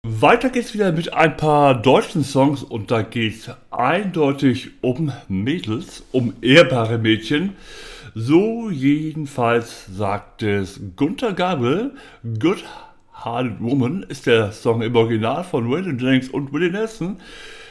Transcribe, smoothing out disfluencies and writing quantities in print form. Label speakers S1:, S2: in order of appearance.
S1: Weiter geht's wieder mit ein paar deutschen Songs und da geht's eindeutig um Mädels, um ehrbare Mädchen. So jedenfalls sagt es Gunter Gabriel. Good Hearted Woman ist der Song im Original von Waylon Jennings und Willie Nelson.